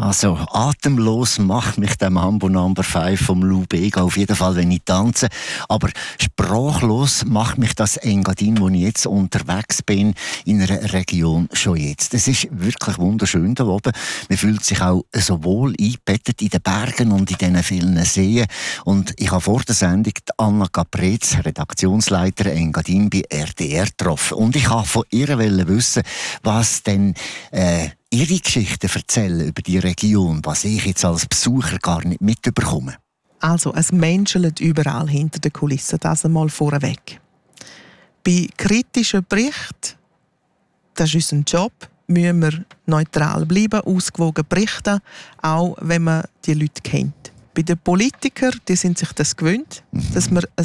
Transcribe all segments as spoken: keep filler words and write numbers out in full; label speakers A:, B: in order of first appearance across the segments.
A: Also, atemlos macht mich der Mambo Number fünf vom Lou Bega auf jeden Fall, wenn ich tanze. Aber sprachlos macht mich das Engadin, wo ich jetzt unterwegs bin, in einer Region schon jetzt. Es ist wirklich wunderschön da oben. Man fühlt sich auch so wohl eingebettet in den Bergen und in diesen vielen Seen. Und ich habe vor der Sendung Anna Caprez, Redaktionsleiter Engadin bei R T R, getroffen. Und ich wollte von ihr wissen, was denn äh, ihre Geschichten erzählen über die Region, was ich jetzt als Besucher gar nicht mitbekomme.
B: Also, es menschelt überall hinter den Kulissen, das einmal vorweg. Bei kritischen Berichten, das ist unser Job, müssen wir neutral bleiben, ausgewogen berichten, auch wenn man die Leute kennt. Bei den Politikern, die sind sich das gewöhnt, mhm. dass wir ein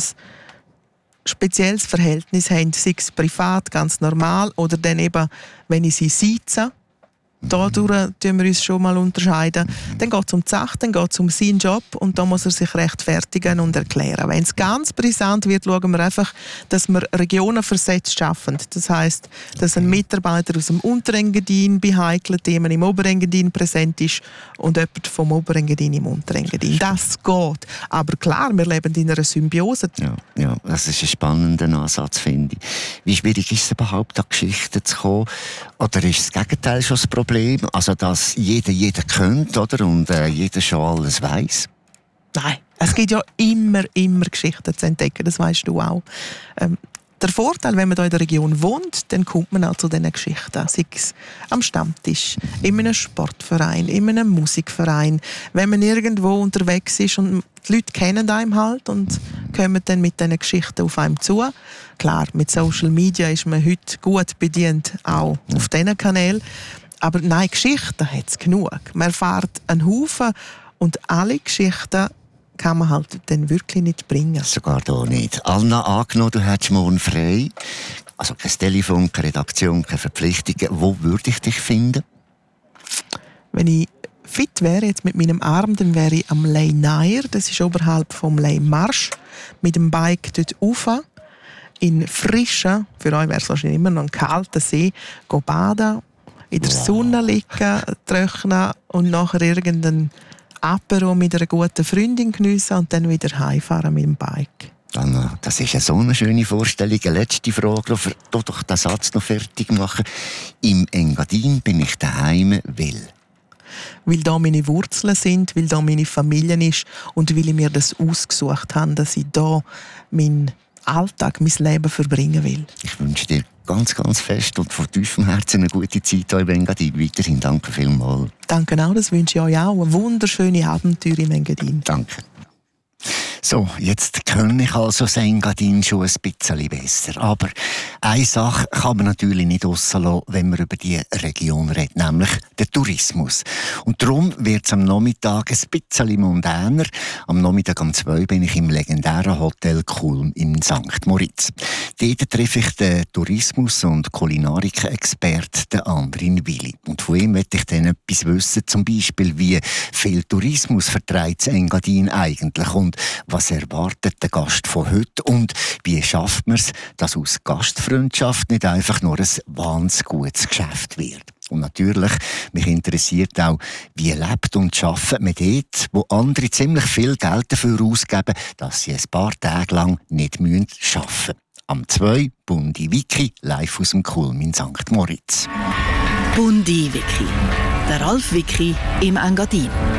B: spezielles Verhältnis haben, sei es privat, ganz normal, oder dann eben, wenn ich sie sitze. Dadurch tun wir uns schon mal unterscheiden. Dann geht es um die Sache, dann geht es um seinen Job und da muss er sich rechtfertigen und erklären. Wenn es ganz brisant wird, schauen wir einfach, dass wir Regionen versetzt schaffen. Das heisst, dass ein Mitarbeiter aus dem Unterengadin bei heiklen Themen im Oberengadin präsent ist und jemand vom Oberengadin im Unterengadin. Das geht. Aber klar, wir leben in einer Symbiose.
A: Ja, ja, das ist ein spannender Ansatz, finde ich. Wie schwierig ist es überhaupt, an Geschichten zu kommen? Oder ist das Gegenteil schon das Problem? Also, dass jeder jeder kennt, oder? Und äh, jeder schon alles weiss?
B: Nein, es gibt ja immer, immer Geschichten zu entdecken, das weisst du auch. Ähm, der Vorteil, wenn man hier in der Region wohnt, dann kommt man auch zu diesen Geschichten. Sei es am Stammtisch, in einem Sportverein, in einem Musikverein. Wenn man irgendwo unterwegs ist und die Leute kennen einem halt und kommen dann mit diesen Geschichten auf einem zu. Klar, mit Social Media ist man heute gut bedient, auch auf diesen Kanälen. Aber nein, Geschichten hat es genug. Man erfährt einen Haufen und alle Geschichten kann man halt dann wirklich nicht bringen.
A: Sogar da nicht. Anna, angenommen, du hättest morgen frei. Also kein Telefon, keine Redaktion, keine Verpflichtungen. Wo würde ich dich finden?
B: Wenn ich fit wäre jetzt mit meinem Arm, dann wäre ich am Ley Nair. Das ist oberhalb vom Ley Marsch. Mit dem Bike dort rauf. In frischen, für euch wäre es wahrscheinlich immer noch ein kalter See, go baden, in der wow. Sonne liegen, trocknen und nachher irgendeinen Apero mit einer guten Freundin geniessen und dann wieder heimfahren mit dem Bike.
A: Anna, das ist ja so eine schöne Vorstellung. Eine letzte Frage, für doch den Satz noch fertig machen. Im Engadin bin ich daheim, weil?
B: Weil da meine Wurzeln sind, weil da meine Familie ist und weil ich mir das ausgesucht habe, dass ich da meinen Alltag, mein Leben verbringen will.
A: Ich wünsche dir ganz, ganz fest und von tiefem Herzen eine gute Zeit hier im Engadin. Weiterhin danke vielmals.
B: Danke auch, das wünsche ich euch auch. Eine wunderschöne Abenteuer im Engadin.
A: Danke. So, jetzt kenne ich also das Engadin schon ein bisschen besser. Aber eine Sache kann man natürlich nicht rauslassen, wenn man über die Region redet, nämlich den Tourismus. Und darum wird es am Nachmittag ein bisschen mondäner. Am Nachmittag um zwei bin ich im legendären Hotel Kulm in Sankt Moritz. Dort treffe ich den Tourismus- und Kulinarik-Experten Andrin Willi. Und von ihm möchte ich dann etwas wissen, zum Beispiel, wie viel Tourismus vertreibt das Engadin eigentlich und was erwartet der Gast von heute und wie schafft man es, dass aus Gastfreundschaft nicht einfach nur ein wahnsinnig gutes Geschäft wird. Und natürlich, mich interessiert auch, wie lebt und schafft man dort, wo andere ziemlich viel Geld dafür ausgeben, dass sie ein paar Tage lang nicht arbeiten müssen. Am zwei Bundi Wiki, live aus dem Kulm in Sankt Moritz.
C: Bundi Wiki. Der Ralf Wiki im Engadin.